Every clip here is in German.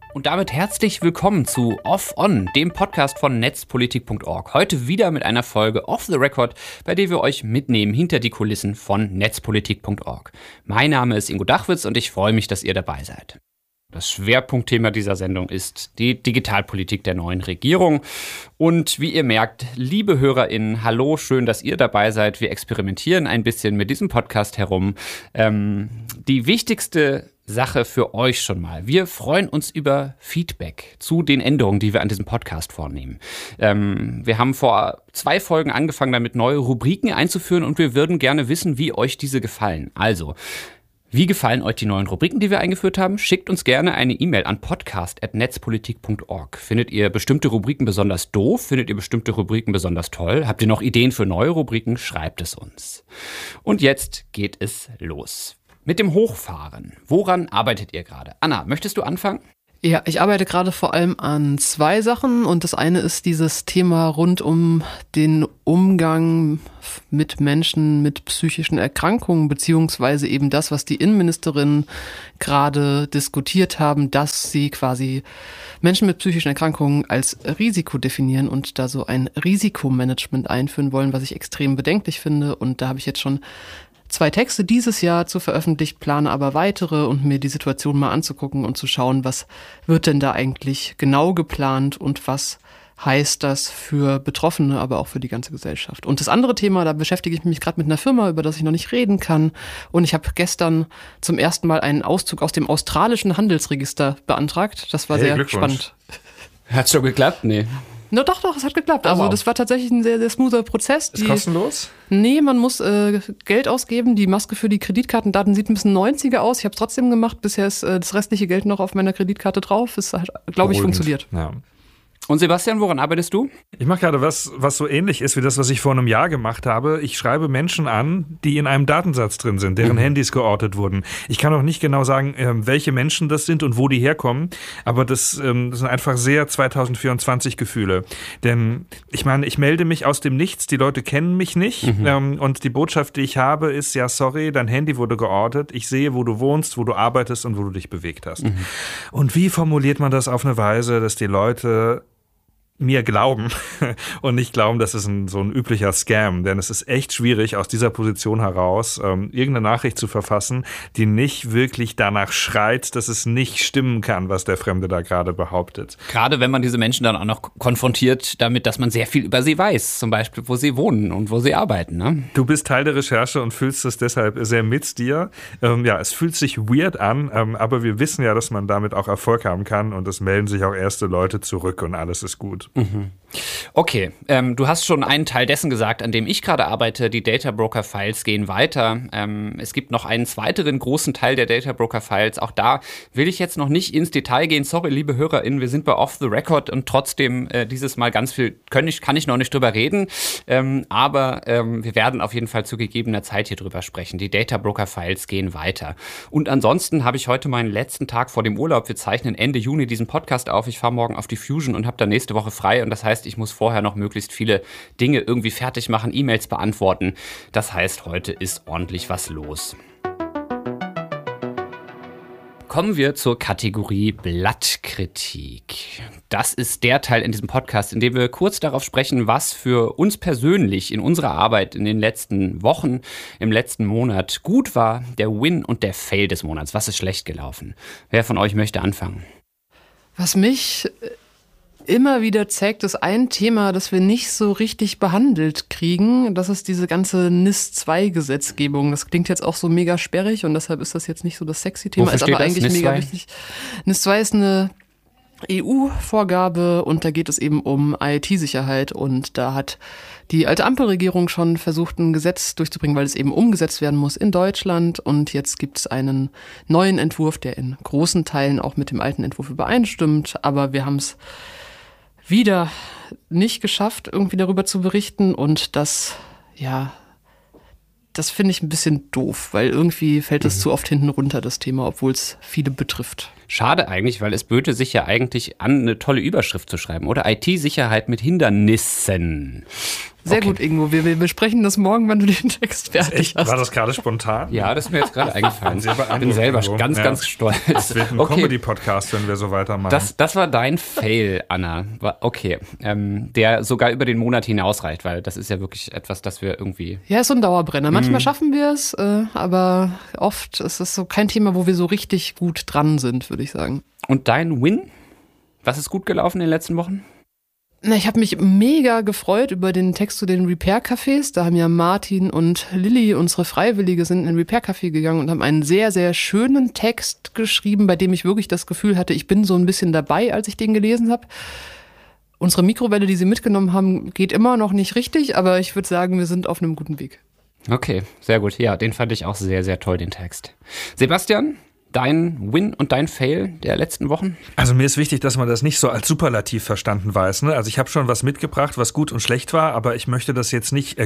Und damit herzlich willkommen zu Off On, dem Podcast von netzpolitik.org. Heute wieder mit einer Folge Off the Record, bei der wir euch mitnehmen hinter die Kulissen von netzpolitik.org. Mein Name ist Ingo Dachwitz und ich freue mich, dass ihr dabei seid. Das Schwerpunktthema dieser Sendung ist die Digitalpolitik der neuen Regierung. Und wie ihr merkt, liebe HörerInnen, hallo, schön, dass ihr dabei seid. Wir experimentieren ein bisschen mit diesem Podcast herum. Die wichtigste Sache für euch schon mal. Wir freuen uns über Feedback zu den Änderungen, die wir an diesem Podcast vornehmen. Wir haben vor 2 Folgen angefangen, damit neue Rubriken einzuführen und wir würden gerne wissen, wie euch diese gefallen. Also, wie gefallen euch die neuen Rubriken, die wir eingeführt haben? Schickt uns gerne eine E-Mail an podcast@netzpolitik.org. Findet ihr bestimmte Rubriken besonders doof? Findet ihr bestimmte Rubriken besonders toll? Habt ihr noch Ideen für neue Rubriken? Schreibt es uns. Und jetzt geht es los. Mit dem Hochfahren. Woran arbeitet ihr gerade? Anna, möchtest du anfangen? Ja, ich arbeite gerade vor allem an 2 Sachen und das eine ist dieses Thema rund um den Umgang mit Menschen mit psychischen Erkrankungen, beziehungsweise eben das, was die Innenministerinnen gerade diskutiert haben, dass sie quasi Menschen mit psychischen Erkrankungen als Risiko definieren und da so ein Risikomanagement einführen wollen, was ich extrem bedenklich finde. Und da habe ich jetzt schon 2 Texte dieses Jahr zu veröffentlicht, plane aber weitere und mir die Situation mal anzugucken und zu schauen, was wird denn da eigentlich genau geplant und was heißt das für Betroffene, aber auch für die ganze Gesellschaft. Und das andere Thema, da beschäftige ich mich gerade mit einer Firma, über das ich noch nicht reden kann. Und ich habe gestern zum ersten Mal einen Auszug aus dem australischen Handelsregister beantragt. Das war sehr spannend. Hat's schon geklappt? Nee. No, doch, es hat geklappt. Also das war tatsächlich ein sehr, sehr smoother Prozess. Ist kostenlos? Nee, man muss Geld ausgeben. Die Maske für die Kreditkartendaten sieht ein bisschen 90er aus. Ich habe es trotzdem gemacht. Bisher ist das restliche Geld noch auf meiner Kreditkarte drauf. Es hat, glaube ich, funktioniert. Ja. Und Sebastian, woran arbeitest du? Ich mache gerade was so ähnlich ist wie das, was ich vor einem Jahr gemacht habe. Ich schreibe Menschen an, die in einem Datensatz drin sind, deren Handys geortet wurden. Ich kann auch nicht genau sagen, welche Menschen das sind und wo die herkommen, aber das sind einfach sehr 2024 Gefühle. Denn ich meine, ich melde mich aus dem Nichts, die Leute kennen mich nicht und die Botschaft, die ich habe, ist, ja sorry, dein Handy wurde geortet, ich sehe, wo du wohnst, wo du arbeitest und wo du dich bewegt hast. Und wie formuliert man das auf eine Weise, dass die Leute mir glauben und nicht glauben, das ist so ein üblicher Scam, denn es ist echt schwierig, aus dieser Position heraus irgendeine Nachricht zu verfassen, die nicht wirklich danach schreit, dass es nicht stimmen kann, was der Fremde da gerade behauptet. Gerade wenn man diese Menschen dann auch noch konfrontiert damit, dass man sehr viel über sie weiß, zum Beispiel, wo sie wohnen und wo sie arbeiten. Ne? Du bist Teil der Recherche und fühlst es deshalb sehr mit dir. Ja, es fühlt sich weird an, aber wir wissen ja, dass man damit auch Erfolg haben kann und es melden sich auch erste Leute zurück und alles ist gut. Okay, du hast schon einen Teil dessen gesagt, an dem ich gerade arbeite. Die Data Broker Files gehen weiter. Es gibt noch einen weiteren großen Teil der Data Broker Files. Auch da will ich jetzt noch nicht ins Detail gehen. Sorry, liebe HörerInnen, wir sind bei Off the Record und trotzdem dieses Mal ganz viel kann ich noch nicht drüber reden. Aber wir werden auf jeden Fall zu gegebener Zeit hier drüber sprechen. Die Data Broker Files gehen weiter. Und ansonsten habe ich heute meinen letzten Tag vor dem Urlaub. Wir zeichnen Ende Juni diesen Podcast auf. Ich fahre morgen auf die Fusion und habe dann nächste Woche frei und das heißt, ich muss vorher noch möglichst viele Dinge irgendwie fertig machen, E-Mails beantworten. Das heißt, heute ist ordentlich was los. Kommen wir zur Kategorie Blattkritik. Das ist der Teil in diesem Podcast, in dem wir kurz darauf sprechen, was für uns persönlich in unserer Arbeit in den letzten Wochen, im letzten Monat gut war, der Win und der Fail des Monats. Was ist schlecht gelaufen? Wer von euch möchte anfangen? Was mich immer wieder zeigt, ist ein Thema, das wir nicht so richtig behandelt kriegen. Das ist diese ganze NIS-2-Gesetzgebung. Das klingt jetzt auch so mega sperrig und deshalb ist das jetzt nicht so das sexy Thema. Ist aber eigentlich NIS mega wichtig. NIS-2 ist eine EU-Vorgabe und da geht es eben um IT-Sicherheit und da hat die alte Ampelregierung schon versucht, ein Gesetz durchzubringen, weil es eben umgesetzt werden muss in Deutschland und jetzt gibt es einen neuen Entwurf, der in großen Teilen auch mit dem alten Entwurf übereinstimmt, aber wir haben es wieder nicht geschafft, irgendwie darüber zu berichten und das finde ich ein bisschen doof, weil irgendwie fällt es zu oft hinten runter, das Thema, obwohl es viele betrifft. Schade eigentlich, weil es böte sich ja eigentlich an, eine tolle Überschrift zu schreiben, oder? IT-Sicherheit mit Hindernissen. Sehr gut, Ingo. Wir besprechen das morgen, wenn du den Text fertig hast. War das gerade spontan? Ja, das ist mir jetzt gerade eingefallen. Ich bin selber ganz stolz. Das wird ein Comedy-Podcast, wenn wir so weitermachen. Das war dein Fail, Anna. Okay. Der sogar über den Monat hinausreicht, weil das ist ja wirklich etwas, das wir irgendwie... Ja, ist so ein Dauerbrenner. Manchmal schaffen wir es, aber oft ist es so kein Thema, wo wir so richtig gut dran sind, würde ich sagen. Und dein Win? Was ist gut gelaufen in den letzten Wochen? Na, ich habe mich mega gefreut über den Text zu den Repair-Cafés. Da haben ja Martin und Lilly, unsere Freiwillige, sind in ein Repair-Café gegangen und haben einen sehr, sehr schönen Text geschrieben, bei dem ich wirklich das Gefühl hatte, ich bin so ein bisschen dabei, als ich den gelesen habe. Unsere Mikrowelle, die sie mitgenommen haben, geht immer noch nicht richtig, aber ich würde sagen, wir sind auf einem guten Weg. Okay, sehr gut. Ja, den fand ich auch sehr, sehr toll, den Text. Sebastian? Dein Win und dein Fail der letzten Wochen? Also mir ist wichtig, dass man das nicht so als Superlativ verstanden weiß. Ne? Also ich habe schon was mitgebracht, was gut und schlecht war, aber ich möchte das jetzt nicht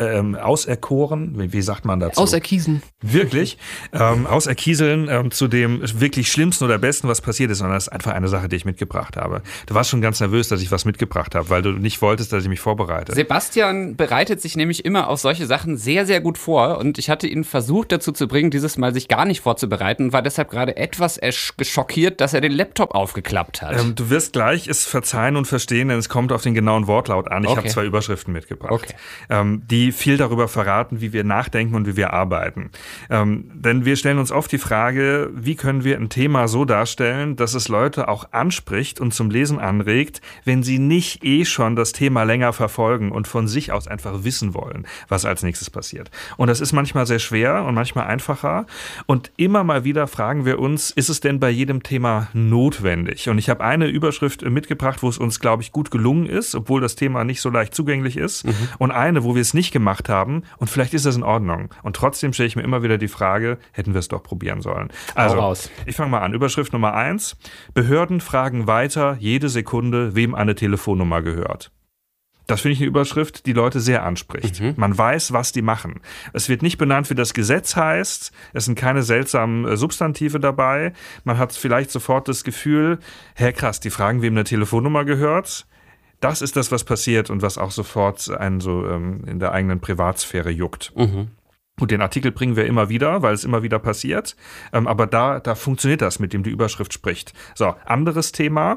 auserkoren. Wie sagt man dazu? Auserkiesen. Wirklich? Auserkieseln zu dem wirklich Schlimmsten oder Besten, was passiert ist, sondern das ist einfach eine Sache, die ich mitgebracht habe. Du warst schon ganz nervös, dass ich was mitgebracht habe, weil du nicht wolltest, dass ich mich vorbereite. Sebastian bereitet sich nämlich immer auf solche Sachen sehr, sehr gut vor und ich hatte ihn versucht dazu zu bringen, dieses Mal sich gar nicht vorzubereiten, war deshalb gerade etwas geschockiert, dass er den Laptop aufgeklappt hat. Du wirst gleich es verzeihen und verstehen, denn es kommt auf den genauen Wortlaut an. Ich habe 2 Überschriften mitgebracht, die viel darüber verraten, wie wir nachdenken und wie wir arbeiten. Denn wir stellen uns oft die Frage, wie können wir ein Thema so darstellen, dass es Leute auch anspricht und zum Lesen anregt, wenn sie nicht schon das Thema länger verfolgen und von sich aus einfach wissen wollen, was als nächstes passiert. Und das ist manchmal sehr schwer und manchmal einfacher. Und immer mal wieder fragen wir uns, ist es denn bei jedem Thema notwendig? Und ich habe eine Überschrift mitgebracht, wo es uns, glaube ich, gut gelungen ist, obwohl das Thema nicht so leicht zugänglich ist. Und eine, wo wir es nicht gemacht haben und vielleicht ist das in Ordnung. Und trotzdem stelle ich mir immer wieder die Frage, hätten wir es doch probieren sollen. Also, ich fange mal an. Überschrift Nummer 1. Behörden fragen weiter jede Sekunde, wem eine Telefonnummer gehört. Das finde ich eine Überschrift, die Leute sehr anspricht. Man weiß, was die machen. Es wird nicht benannt, wie das Gesetz heißt. Es sind keine seltsamen Substantive dabei. Man hat vielleicht sofort das Gefühl, krass, die fragen, wem eine Telefonnummer gehört. Das ist das, was passiert und was auch sofort einen so in der eigenen Privatsphäre juckt. Und den Artikel bringen wir immer wieder, weil es immer wieder passiert. Aber da funktioniert das, mit dem die Überschrift spricht. So, anderes Thema.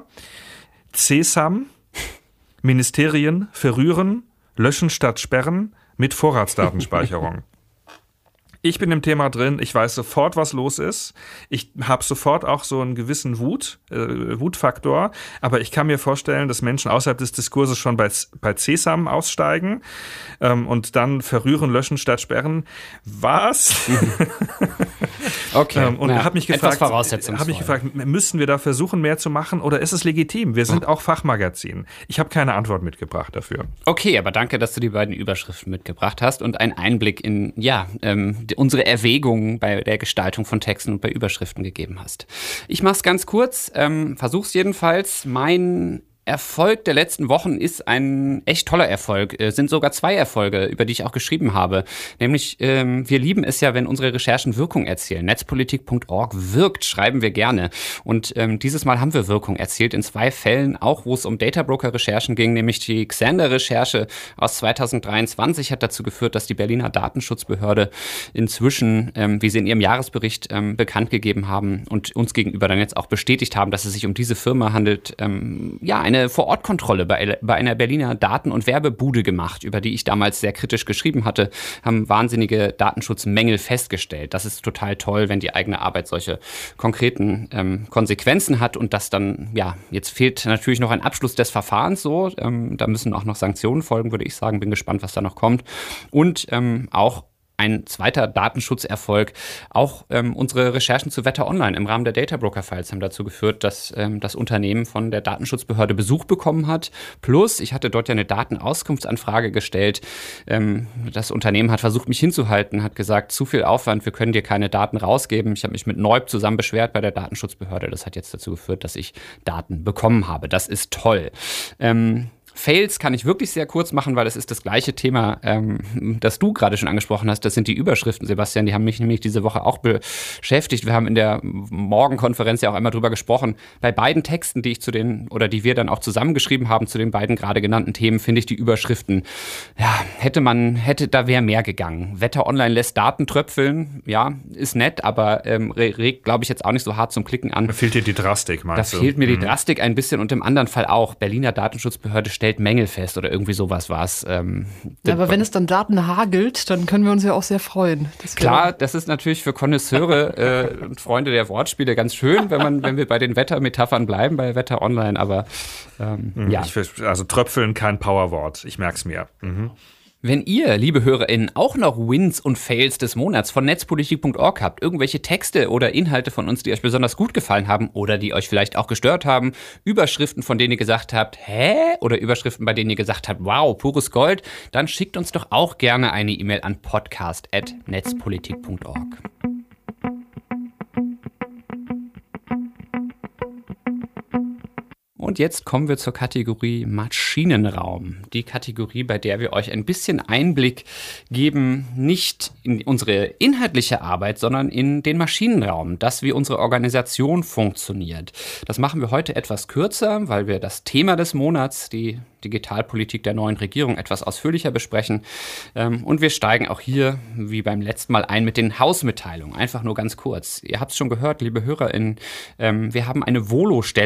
CSAM. Ministerien verrühren, löschen statt sperren mit Vorratsdatenspeicherung. Ich bin im Thema drin, ich weiß sofort, was los ist. Ich habe sofort auch so einen gewissen Wutfaktor, aber ich kann mir vorstellen, dass Menschen außerhalb des Diskurses schon bei CSAM aussteigen und dann verrühren, löschen statt sperren. Was? Okay. Und habe mich gefragt, müssen wir da versuchen, mehr zu machen oder ist es legitim? Wir sind auch Fachmagazin. Ich habe keine Antwort mitgebracht dafür. Okay, aber danke, dass du die beiden Überschriften mitgebracht hast und einen Einblick in, unsere Erwägungen bei der Gestaltung von Texten und bei Überschriften gegeben hast. Ich mach's ganz kurz, versuch's jedenfalls. Mein Erfolg der letzten Wochen ist ein echt toller Erfolg. Es sind sogar 2 Erfolge, über die ich auch geschrieben habe. Nämlich, wir lieben es ja, wenn unsere Recherchen Wirkung erzielen. Netzpolitik.org wirkt, schreiben wir gerne. Und dieses Mal haben wir Wirkung erzielt in 2 Fällen, auch wo es um Databroker-Recherchen ging, nämlich die Xander-Recherche aus 2023 hat dazu geführt, dass die Berliner Datenschutzbehörde inzwischen, wie sie in ihrem Jahresbericht bekannt gegeben haben und uns gegenüber dann jetzt auch bestätigt haben, dass es sich um diese Firma handelt, eine Vor-Ort-Kontrolle bei einer Berliner Daten- und Werbebude gemacht, über die ich damals sehr kritisch geschrieben hatte, haben wahnsinnige Datenschutzmängel festgestellt. Das ist total toll, wenn die eigene Arbeit solche konkreten Konsequenzen hat und das dann, jetzt fehlt natürlich noch ein Abschluss des Verfahrens so, da müssen auch noch Sanktionen folgen, würde ich sagen, bin gespannt, was da noch kommt und auch ein zweiter Datenschutzerfolg. Auch unsere Recherchen zu Wetter Online im Rahmen der Databroker-Files haben dazu geführt, dass das Unternehmen von der Datenschutzbehörde Besuch bekommen hat. Plus, ich hatte dort ja eine Datenauskunftsanfrage gestellt. Das Unternehmen hat versucht, mich hinzuhalten, hat gesagt, zu viel Aufwand, wir können dir keine Daten rausgeben. Ich habe mich mit Neub zusammen beschwert bei der Datenschutzbehörde. Das hat jetzt dazu geführt, dass ich Daten bekommen habe. Das ist toll. Fails kann ich wirklich sehr kurz machen, weil das ist das gleiche Thema, das du gerade schon angesprochen hast. Das sind die Überschriften, Sebastian. Die haben mich nämlich diese Woche auch beschäftigt. Wir haben in der Morgenkonferenz ja auch einmal drüber gesprochen. Bei beiden Texten, die wir dann auch zusammengeschrieben haben zu den beiden gerade genannten Themen, finde ich die Überschriften, ja, da wäre mehr gegangen. Wetter Online lässt Daten tröpfeln. Ja, ist nett, aber regt, glaube ich, jetzt auch nicht so hart zum Klicken an. Da fehlt dir die Drastik, meinst du? Da fehlt mir die Drastik ein bisschen und im anderen Fall auch. Berliner Datenschutzbehörde stellt Mängel fest oder irgendwie sowas war es. Aber wenn es dann Daten hagelt, dann können wir uns ja auch sehr freuen. Klar, das ist natürlich für Konnoisseure und Freunde der Wortspiele ganz schön, wenn wir bei den Wettermetaphern bleiben, bei Wetter Online, aber ja. Also tröpfeln kein Powerwort, ich merke es mir. Wenn ihr, liebe HörerInnen, auch noch Wins und Fails des Monats von netzpolitik.org habt, irgendwelche Texte oder Inhalte von uns, die euch besonders gut gefallen haben oder die euch vielleicht auch gestört haben, Überschriften, von denen ihr gesagt habt, hä? Oder Überschriften, bei denen ihr gesagt habt, wow, pures Gold, dann schickt uns doch auch gerne eine E-Mail an podcast@netzpolitik.org. Und jetzt kommen wir zur Kategorie Maschinenraum. Die Kategorie, bei der wir euch ein bisschen Einblick geben, nicht in unsere inhaltliche Arbeit, sondern in den Maschinenraum, das wie unsere Organisation funktioniert. Das machen wir heute etwas kürzer, weil wir das Thema des Monats, die Digitalpolitik der neuen Regierung, etwas ausführlicher besprechen. Und wir steigen auch hier, wie beim letzten Mal, ein mit den Hausmitteilungen. Einfach nur ganz kurz. Ihr habt es schon gehört, liebe HörerInnen, wir haben eine Volo-Stelle